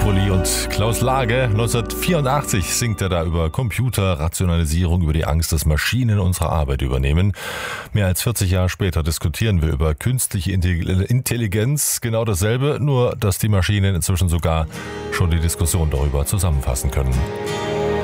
Evoli und Klaus Lage. 1984 singt er da über Computerrationalisierung, über die Angst, dass Maschinen unsere Arbeit übernehmen. Mehr als 40 Jahre später diskutieren wir über künstliche Intelligenz. Genau dasselbe, nur dass die Maschinen inzwischen sogar schon die Diskussion darüber zusammenfassen können.